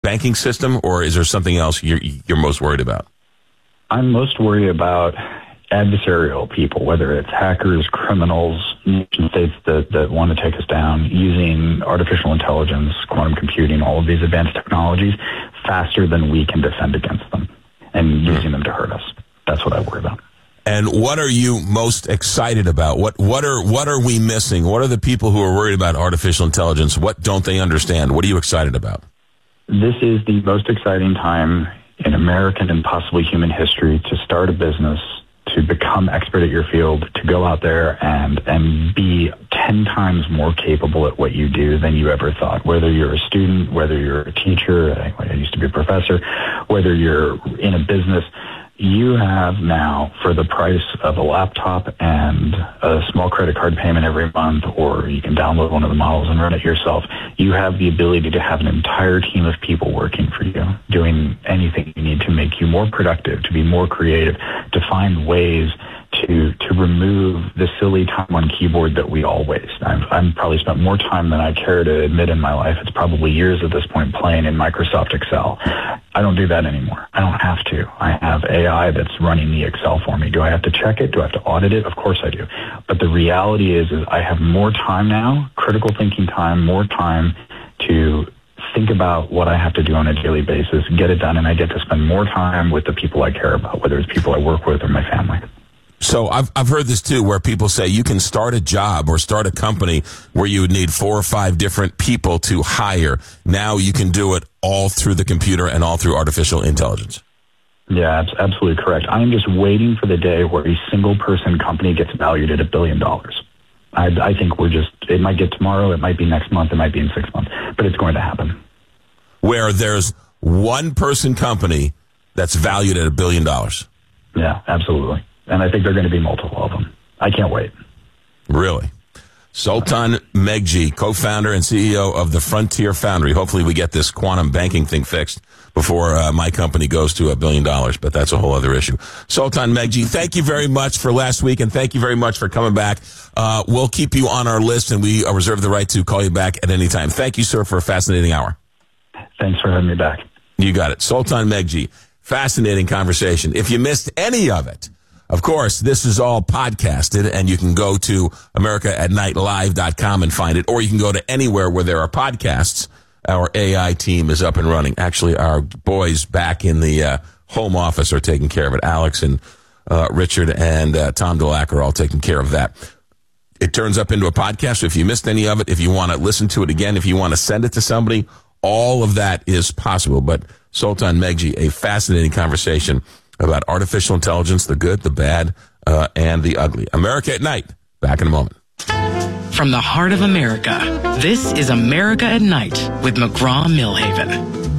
banking system, or is there something else you're most worried about? I'm most worried about adversarial people, whether it's hackers, criminals, nation states that want to take us down, using artificial intelligence, quantum computing, all of these advanced technologies faster than we can defend against them, and using them to hurt us. That's what I worry about. And what are you most excited about? What are we missing? What are the people who are worried about artificial intelligence? What don't they understand? What are you excited about? This is the most exciting time in American and possibly human history to start a business, to become expert at your field, to go out there and be 10 times more capable at what you do than you ever thought. Whether you're a student, whether you're a teacher, I used to be a professor, whether you're in a business, you have now, for the price of a laptop and a small credit card payment every month, or you can download one of the models and run it yourself, you have the ability to have an entire team of people working for you, doing anything you need to make you more productive, to be more creative, to find ways to remove the silly time on keyboard that we all waste. I've probably spent more time than I care to admit in my life. It's probably years at this point playing in Microsoft Excel. I don't do that anymore. I don't have to. I have AI that's running the Excel for me. Do I have to check it? Do I have to audit it? Of course I do. But the reality is I have more time now, critical thinking time, more time to think about what I have to do on a daily basis, get it done, and I get to spend more time with the people I care about, whether it's people I work with or my family. So I've heard this too, where people say you can start a job or start a company where you would need 4 or 5 different people to hire. Now you can do it all through the computer and all through artificial intelligence. Yeah, absolutely correct. I am just waiting for the day where a single person company gets valued at $1 billion. I think it might get tomorrow, it might be next month, it might be in 6 months, but it's going to happen. Where there's one person company that's valued at $1 billion. Yeah, absolutely. And I think there are going to be multiple of them. I can't wait. Really? Sultan Meghji, co-founder and CEO of the Frontier Foundry. Hopefully we get this quantum banking thing fixed before my company goes to $1 billion, but that's a whole other issue. Sultan Meghji, thank you very much for last week, and thank you very much for coming back. We'll keep you on our list, and we reserve the right to call you back at any time. Thank you, sir, for a fascinating hour. Thanks for having me back. You got it. Sultan Meghji, fascinating conversation. If you missed any of it, of course, this is all podcasted, and you can go to AmericaAtNightLive.com and find it, or you can go to anywhere where there are podcasts. Our AI team is up and running. Actually, our boys back in the home office are taking care of it. Alex and Richard and Tom Dulac are all taking care of that. It turns up into a podcast, so if you missed any of it, if you want to listen to it again, if you want to send it to somebody, all of that is possible. But Sultan Meghji, a fascinating conversation about artificial intelligence, the good, the bad, and the ugly. America at Night. Back in a moment. From the heart of America, this is America at Night with McGraw-Milhaven.